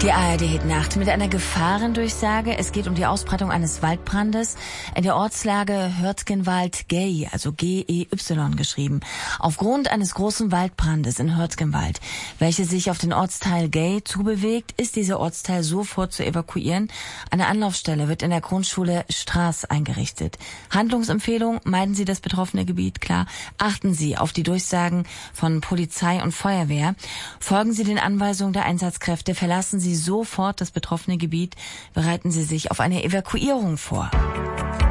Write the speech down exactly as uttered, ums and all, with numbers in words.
Die A R D-Nacht mit einer Gefahrendurchsage. Es geht um die Ausbreitung eines Waldbrandes in der Ortslage Hörtgenwald-Gey, also G E Y geschrieben. Aufgrund eines großen Waldbrandes in Hörtgenwald, welcher sich auf den Ortsteil Gey zubewegt, ist dieser Ortsteil sofort zu evakuieren. Eine Anlaufstelle wird in der Grundschule Straß eingerichtet. Handlungsempfehlung: Meiden Sie das betroffene Gebiet, klar. Achten Sie auf die Durchsagen von Polizei und Feuerwehr. Folgen Sie den Anweisungen der Einsatzkräfte. Verlassen Sie sofort das betroffene Gebiet. Bereiten Sie sich auf eine Evakuierung vor.